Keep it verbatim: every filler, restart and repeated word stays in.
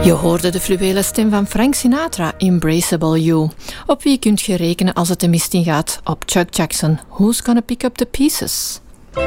Je hoorde de fluwelen stem van Frank Sinatra, Embraceable You. Op wie kunt je rekenen als het de mist in gaat? Op Chuck Jackson, Who's Gonna Pick Up the Pieces?